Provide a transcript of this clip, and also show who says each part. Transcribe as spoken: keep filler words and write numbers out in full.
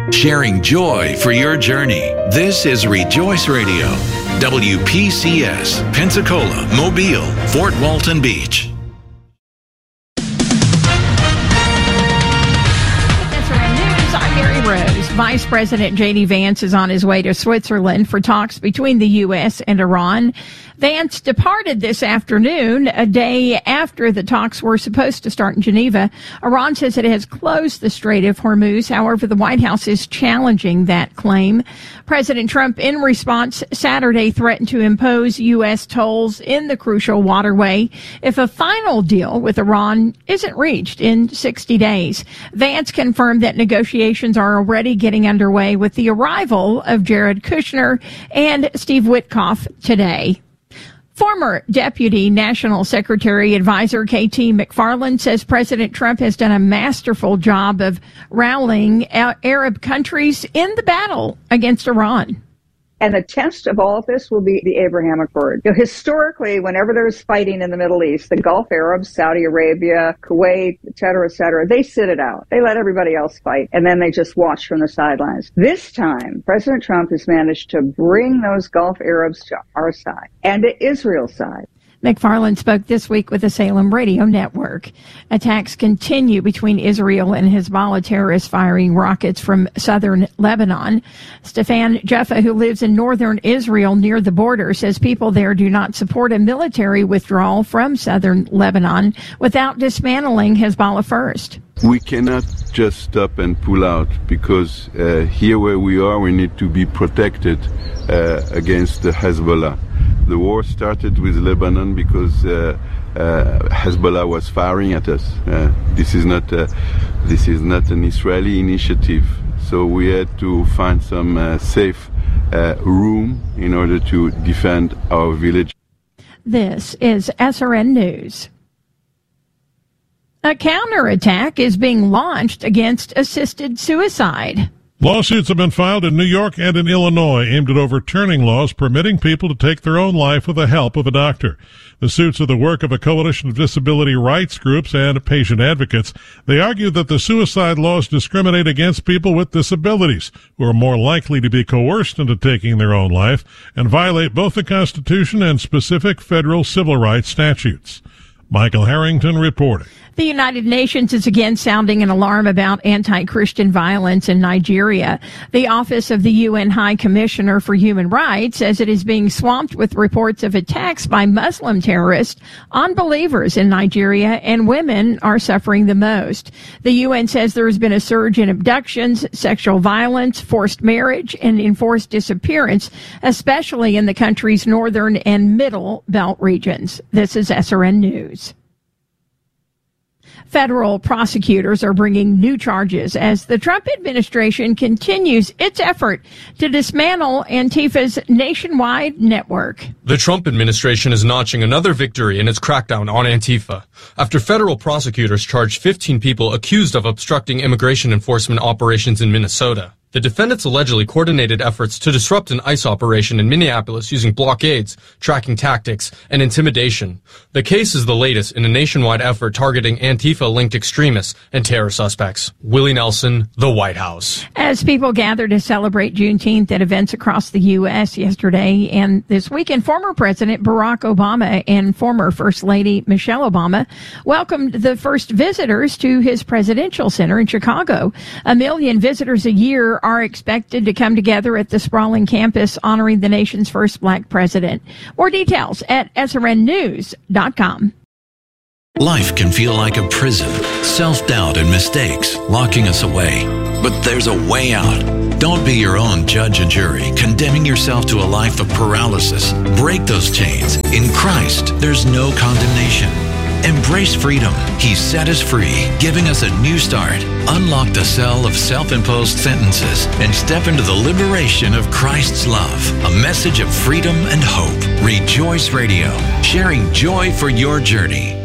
Speaker 1: sharing joy for your journey. This is Rejoice Radio, W P C S, Pensacola, Mobile, Fort Walton Beach.
Speaker 2: Rose. Vice President J D Vance is on his way to Switzerland for talks between the U S and Iran. Vance departed this afternoon, a day after the talks were supposed to start in Geneva. Iran says it has closed the Strait of Hormuz. However, the White House is challenging that claim. President Trump, in response, Saturday threatened to impose U S tolls in the crucial waterway if a final deal with Iran isn't reached in sixty days. Vance confirmed that negotiations are already getting underway with the arrival of Jared Kushner and Steve Witkoff today. Former Deputy National Secretary Advisor K T McFarland says President Trump has done a masterful job of rallying Arab countries in the battle against Iran.
Speaker 3: And the test of all of this will be the Abraham Accord. You know, historically, whenever there's fighting in the Middle East, the Gulf Arabs, Saudi Arabia, Kuwait, et cetera, et cetera, they sit it out. They let everybody else fight, and then they just watch from the sidelines. This time, President Trump has managed to bring those Gulf Arabs to our side and to Israel's side.
Speaker 2: McFarland spoke this week with the Salem Radio Network. Attacks continue between Israel and Hezbollah terrorists firing rockets from southern Lebanon. Stefan Jaffa, who lives in northern Israel near the border, says people there do not support a military withdrawal from southern Lebanon without dismantling Hezbollah first.
Speaker 4: We cannot just stop and pull out because uh, here where we are, we need to be protected uh, against the Hezbollah. The war started with Lebanon because uh, uh, Hezbollah was firing at us. Uh, this is not uh, this is not an Israeli initiative. So we had to find some uh, safe uh, room in order to defend our village.
Speaker 2: This is S R N News. A counterattack is being launched against assisted suicide.
Speaker 5: Lawsuits have been filed in New York and in Illinois aimed at overturning laws permitting people to take their own life with the help of a doctor. The suits are the work of a coalition of disability rights groups and patient advocates. They argue that the suicide laws discriminate against people with disabilities who are more likely to be coerced into taking their own life and violate both the Constitution and specific federal civil rights statutes. Michael Harrington reporting.
Speaker 2: The United Nations is again sounding an alarm about anti-Christian violence in Nigeria. The Office of the U N High Commissioner for Human Rights says it is being swamped with reports of attacks by Muslim terrorists on believers in Nigeria, and women are suffering the most. The U N says there has been a surge in abductions, sexual violence, forced marriage, and enforced disappearance, especially in the country's northern and middle belt regions. This is S R N News. Federal prosecutors are bringing new charges as the Trump administration continues its effort to dismantle Antifa's nationwide network.
Speaker 6: The Trump administration is notching another victory in its crackdown on Antifa after federal prosecutors charged fifteen people accused of obstructing immigration enforcement operations in Minnesota. The defendants allegedly coordinated efforts to disrupt an ICE operation in Minneapolis using blockades, tracking tactics, and intimidation. The case is the latest in a nationwide effort targeting Antifa-linked extremists and terror suspects. Willie Nelson, The White House.
Speaker 2: As people gather to celebrate Juneteenth at events across the U S yesterday and this weekend, former President Barack Obama and former First Lady Michelle Obama welcomed the first visitors to his presidential center in Chicago. A million visitors a year are expected to come together at the sprawling campus honoring the nation's first black president. More details at S R N news dot com.
Speaker 1: Life can feel like a prison, self-doubt and mistakes locking us away. But there's a way out. Don't be your own judge and jury, condemning yourself to a life of paralysis. Break those chains. In Christ, there's no condemnation. Embrace freedom. He set us free, giving us a new start. Unlock the cell of self-imposed sentences and step into the liberation of Christ's love. A message of freedom and hope. Rejoice Radio, sharing joy for your journey.